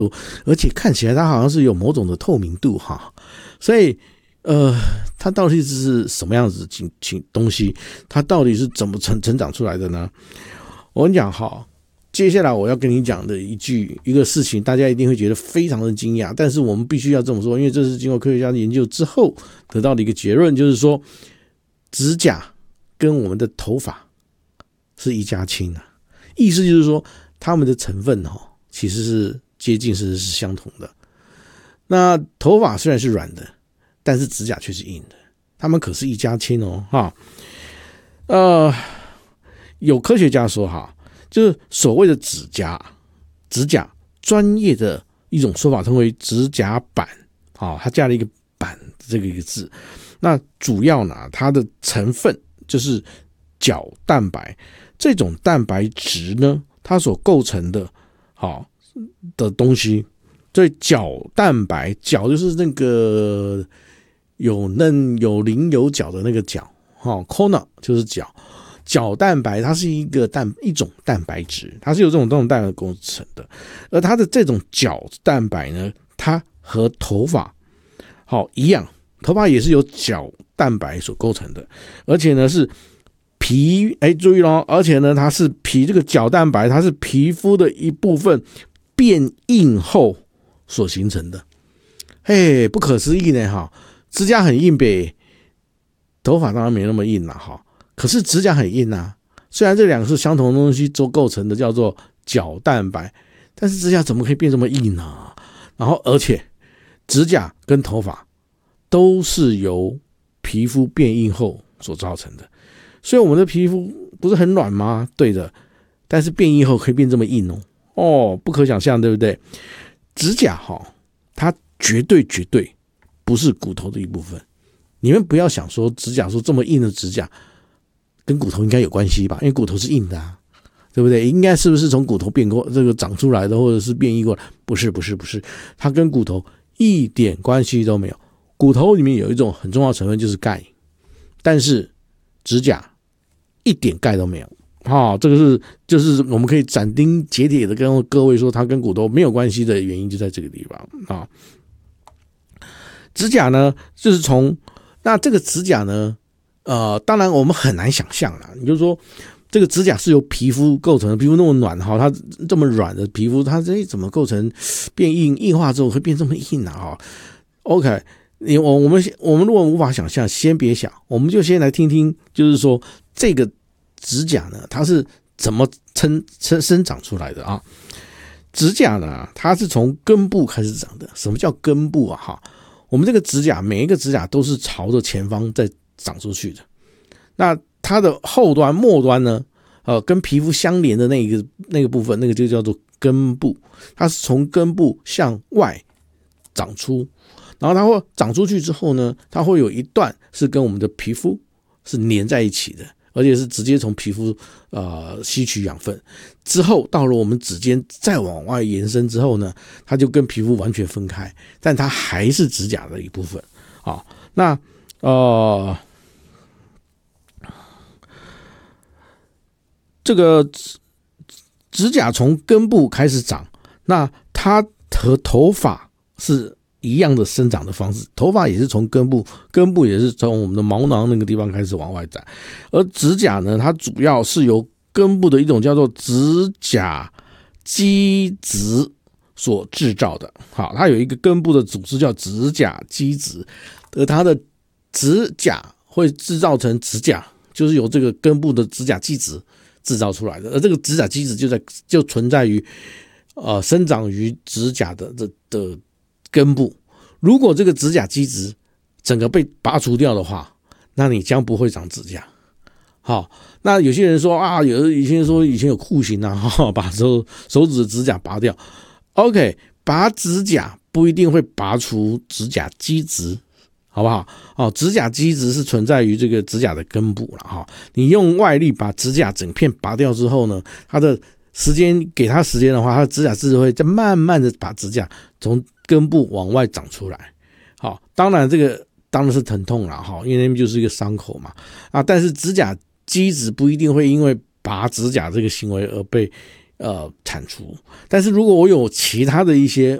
而且看起来它好像是有某种的透明度哈，所以它到底是什么样子的东西？它到底是怎么成长出来的呢？我跟你讲哈，接下来我要跟你讲的一个事情，大家一定会觉得非常的惊讶，但是我们必须要这么说，因为这是经过科学家的研究之后得到的一个结论，就是说指甲跟我们的头发是一家亲啊，意思就是说它们的成分其实是接近甚至是相同的。那头发虽然是软的，但是指甲却是硬的，它们可是一家亲哈。有科学家说哈，就是所谓的指甲专业的一种说法称为指甲板，它加了一个板这个一个字。那主要呢，它的成分就是角蛋白，这种蛋白质呢，它所构成的东西。所以角蛋白，角就是那个有嫩有鳞有角的那个角，corner 就是角蛋白，它是一种蛋白质，它是由这种蛋白构成的。而它的这种角蛋白呢，它和头发一样，头发也是由角蛋白所构成的，而且呢是皮，注意咯，而且呢它是这个角蛋白，它是皮肤的一部分变硬后所形成的。不可思议呢指甲很硬呗，头发当然没那么硬啦可是指甲很硬啊，虽然这两个是相同的东西都构成的，叫做角蛋白，但是指甲怎么可以变这么硬呢？然后而且指甲跟头发都是由皮肤变硬后所造成的，所以我们的皮肤不是很软吗？对的，但是变硬后可以变这么硬不可想象，对不对？指甲它绝对不是骨头的一部分。你们不要想说指甲说这么硬的指甲跟骨头应该有关系吧？因为骨头是硬的啊，对不对？应该是不是从骨头变过这个长出来的，或者是变异过来？不是，它跟骨头一点关系都没有。骨头里面有一种很重要的成分就是钙，但是指甲一点钙都没有。这个就是我们可以斩钉截铁的跟各位说，它跟骨头没有关系的原因就在这个地方指甲呢，就是那这个指甲呢，当然我们很难想象啦。你就说这个指甲是由皮肤构成的，皮肤那么软它这么软的皮肤，它怎么构成变硬化之后会变这么硬啊？OK， 我们如果无法想象，先别想，我们就先来听听，就是说这个指甲呢，它是怎么生长出来的啊？指甲呢，它是从根部开始长的。什么叫根部啊？我们这个指甲，每一个指甲都是朝着前方在长出去的。那它的后端、末端呢，跟皮肤相连的那个部分，那个就叫做根部。它是从根部向外长出，然后它会长出去之后呢，它会有一段是跟我们的皮肤是连在一起的。而且是直接从皮肤吸取养分之后，到了我们指尖再往外延伸之后呢，它就跟皮肤完全分开，但它还是指甲的一部分。那这个指甲从根部开始长，那它和头发是一样的生长的方式，头发也是从根部也是从我们的毛囊那个地方开始往外长，而指甲呢，它主要是由根部的一种叫做指甲基质所制造的。它有一个根部的组织叫指甲基质，而它的指甲会制造成指甲，就是由这个根部的指甲基质制造出来的，而这个指甲基质就存在于生长于指甲的根部。如果这个指甲基质整个被拔除掉的话，那你将不会长指甲。那有些人说以前有酷刑把手指的指甲拔掉。OK， 拔指甲不一定会拔除指甲基质，好不好？指甲基质是存在于这个指甲的根部了你用外力把指甲整片拔掉之后呢，它的给它时间的话，它的指甲基质会再慢慢的把指甲从根部往外长出来。当然这个当然是疼痛啦因为那边就是一个伤口嘛但是指甲基质不一定会因为拔指甲这个行为而被产出。但是如果我有其他的一些